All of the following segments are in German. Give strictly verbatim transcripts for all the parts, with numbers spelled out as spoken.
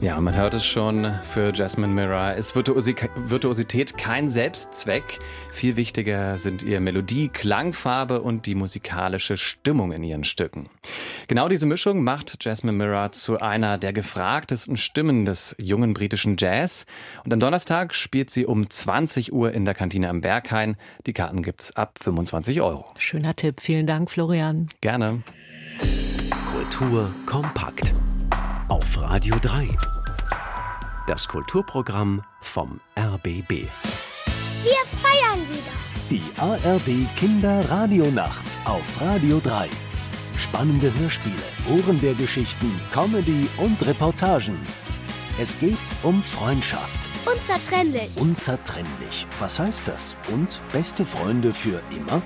Ja, man hört es schon, für Jasmine Mira ist Virtuosi- Virtuosität kein Selbstzweck. Viel wichtiger sind ihr Melodie, Klangfarbe und die musikalische Stimmung in ihren Stücken. Genau diese Mischung macht Jasmine Mira zu einer der gefragtesten Stimmen des jungen britischen Jazz. Und am Donnerstag spielt sie um zwanzig Uhr in der Kantine am Berghain. Die Karten gibt's ab fünfundzwanzig Euro. Schöner Tipp, vielen Dank, Florian. Gerne. Kultur kompakt auf Radio drei. Das Kulturprogramm vom R B B. Wir feiern wieder. Die A R D Kinderradionacht auf Radio drei. Spannende Hörspiele, Ohren der Geschichten, Comedy und Reportagen. Es geht um Freundschaft. Unzertrennlich. Unzertrennlich. Was heißt das? Und beste Freunde für immer?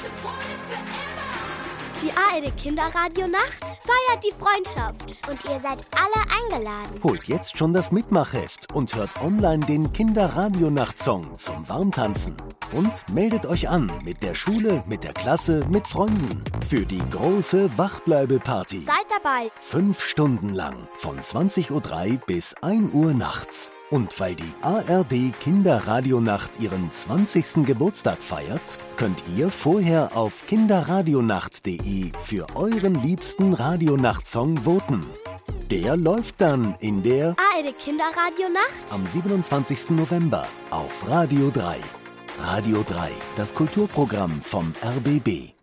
Die A R D Kinderradionacht feiert die Freundschaft. Und ihr seid alle eingeladen. Holt jetzt schon das Mitmachheft und hört online den Kinderradionacht-Song zum Warmtanzen. Und meldet euch an mit der Schule, mit der Klasse, mit Freunden. Für die große Wachbleibe-Party. Seid dabei. Fünf Stunden lang. Von zwanzig Uhr drei bis ein Uhr nachts. Und weil die A R D Kinderradionacht ihren zwanzigsten Geburtstag feiert, könnt ihr vorher auf kinderradionacht punkt de für euren liebsten Radionacht-Song voten. Der läuft dann in der A R D Kinderradionacht am siebenundzwanzigsten November auf Radio drei. Radio drei, das Kulturprogramm vom R B B.